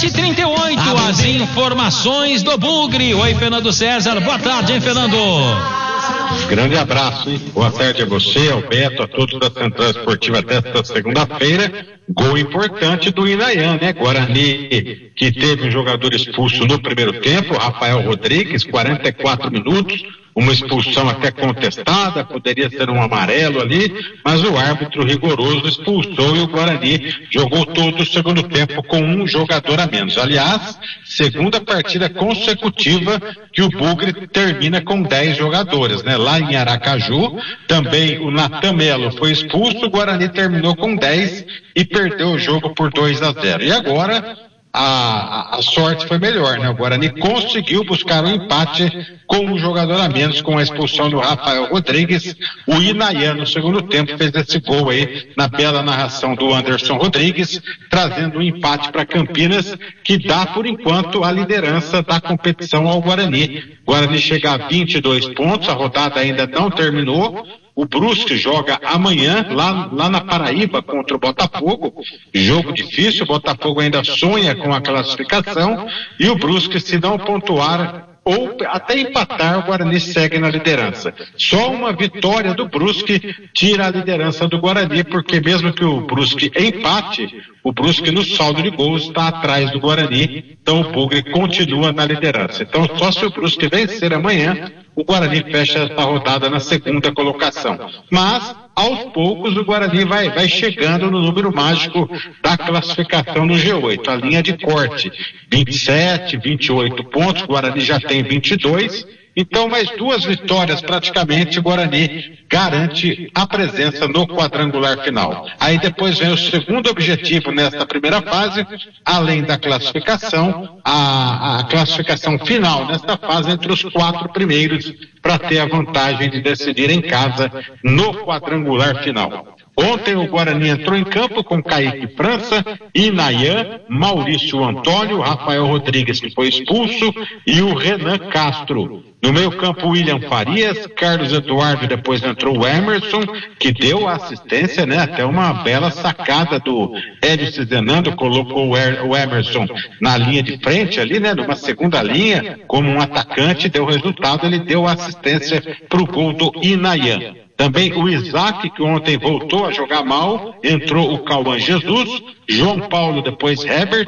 7h38, as informações do Bugre. Oi, Fernando César, boa tarde, hein, Fernando? Grande abraço, hein? Boa tarde a você, ao Beto, a todos da Central Esportiva desta segunda-feira. Gol importante do Inayan, né? Guarani, que teve um jogador expulso no primeiro tempo, Rafael Rodrigues, 44 minutos, uma expulsão até contestada, poderia ser um amarelo ali, mas o árbitro rigoroso expulsou e o Guarani jogou todo o segundo tempo com um jogador a menos. Aliás, segunda partida consecutiva que o Bugre termina com 10 jogadores, né? Lá em Aracaju, também o Natan Melo foi expulso, o Guarani terminou com 10 e perdeu o jogo por 2-0. E agora a sorte foi melhor, né? O Guarani conseguiu buscar um empate com um jogador a menos, com a expulsão do Rafael Rodrigues. O Inayan, no segundo tempo, fez esse gol aí, na bela narração do Anderson Rodrigues, trazendo um empate para Campinas, que dá, por enquanto, a liderança da competição ao Guarani. O Guarani chega a 22 pontos, a rodada ainda não terminou. O Brusque joga amanhã lá na Paraíba contra o Botafogo, jogo difícil, o Botafogo ainda sonha com a classificação e o Brusque, se não pontuar ou até empatar, o Guarani segue na liderança. Só uma vitória do Brusque tira a liderança do Guarani, porque mesmo que o Brusque empate, o Brusque no saldo de gols está atrás do Guarani, então o Bugre continua na liderança. Então só se o Brusque vencer amanhã, o Guarani fecha essa rodada na segunda colocação. Mas, aos poucos, o Guarani vai chegando no número mágico da classificação no G8. A linha de corte, 27, 28 pontos, o Guarani já tem 22. Então, mais 2 vitórias praticamente, o Guarani garante a presença no quadrangular final. Aí depois vem o segundo objetivo nesta primeira fase, além da classificação, a classificação final nesta fase entre os 4 primeiros, para ter a vantagem de decidir em casa no quadrangular final. Ontem o Guarani entrou em campo com Kaique França, Inayan, Maurício Antônio, Rafael Rodrigues, que foi expulso, e o Renan Castro. No meio campo, William Farias, Carlos Eduardo, depois entrou o Emerson, que deu assistência, né? Até uma bela sacada do Hélio Zenando, colocou o Emerson na linha de frente ali, né? Numa segunda linha, como um atacante, deu resultado, ele deu assistência para o gol do Inayan. Também o Isaac, que ontem voltou a jogar mal, entrou o Cauã Jesus, João Paulo, depois Herbert,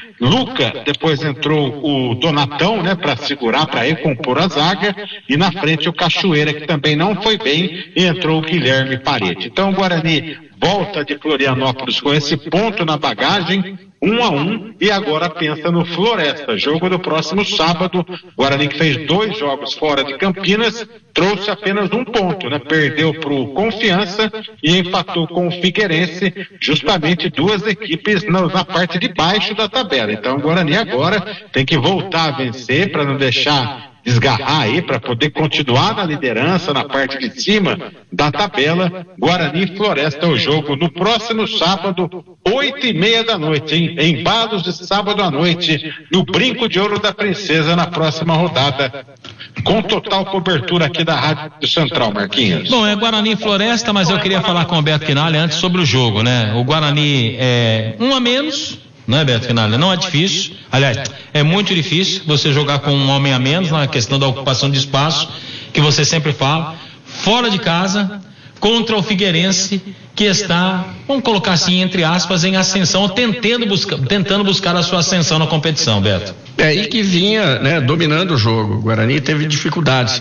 Luca, depois entrou o Donatão, né, para segurar, para recompor a zaga, e na frente o Cachoeira, que também não foi bem, e entrou o Guilherme Parede. Então o Guarani volta de Florianópolis com esse ponto na bagagem, 1-1, e agora pensa no Floresta, jogo do próximo sábado. Guarani, que fez 2 jogos fora de Campinas, trouxe apenas 1 ponto, né? Perdeu pro Confiança e empatou com o Figueirense, justamente 2 equipes na parte de baixo da tabela. Então o Guarani agora tem que voltar a vencer para não deixar desgarrar aí, para poder continuar na liderança, na parte de cima da tabela. Guarani e Floresta, o jogo no próximo sábado, 8h30 da noite, hein? Embalos de sábado à noite, no Brinco de Ouro da Princesa, na próxima rodada, com total cobertura aqui da Rádio Central, Marquinhos. Bom, é Guarani e Floresta, mas eu queria falar com o Beto Quinalha antes sobre o jogo, né? O Guarani é 1 a menos, não é, Beto Quinalha? Não é difícil. Aliás, é muito difícil você jogar com um homem a menos na questão da ocupação de espaço, que você sempre fala, fora de casa, contra o Figueirense, que está, vamos colocar assim, entre aspas, em ascensão, tentando buscar a sua ascensão na competição, Beto. E que vinha, né, dominando o jogo. O Guarani teve dificuldades